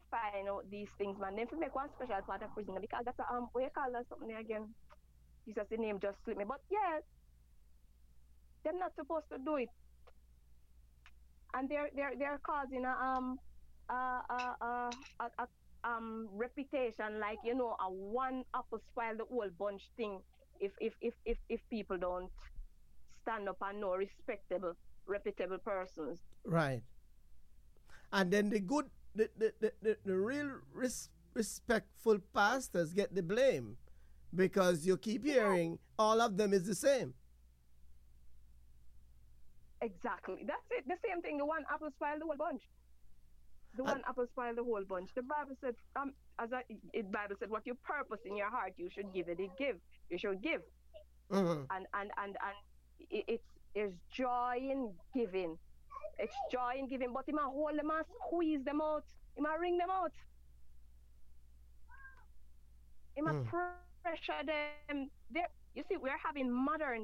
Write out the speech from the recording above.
find out these things, man. Then if you make one special part of prison because that's a what you call that something there again. Jesus, the name just slipped me. But yeah, they're not supposed to do it. And they're causing a reputation like a one apple spoil the whole bunch thing if people don't stand up and know respectable, reputable persons. Right. And then the good, the real respectful pastors get the blame because you keep hearing all of them is the same. Exactly. That's it. The same thing. The one apple spoil the whole bunch. The And one apple spoil the whole bunch. The Bible said, Bible said, what you purpose in your heart, you should give it. It give. You should give. mhm. And it's joy in giving. It's joy in giving. But he might hold them and squeeze them out. He might wring them out. He might pressure them. There. You see, we're having modern